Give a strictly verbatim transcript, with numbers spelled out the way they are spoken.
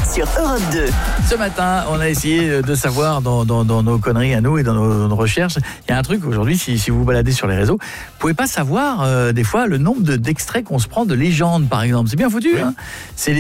sur Europe deux. Ce matin, on a essayé de savoir dans, dans, dans nos conneries à nous et dans nos, nos recherches. Il y a un truc aujourd'hui, si, si vous vous baladez sur les réseaux, vous pouvez pas savoir euh, des fois le nombre de, d'extraits qu'on se prend de légendes, par exemple. C'est bien foutu, oui. hein. C'est les